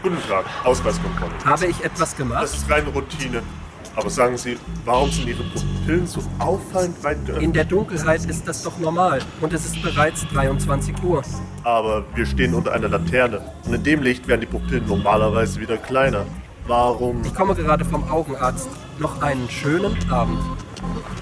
Guten Tag, Ausweiskontrolle. Habe ich etwas gemacht? Das ist reine Routine. Aber sagen Sie, warum sind Ihre Pupillen so auffallend weit geöffnet? In der Dunkelheit ist das doch normal. Und es ist bereits 23 Uhr. Aber wir stehen unter einer Laterne. Und in dem Licht werden die Pupillen normalerweise wieder kleiner. Warum? Ich komme gerade vom Augenarzt. Noch einen schönen Abend.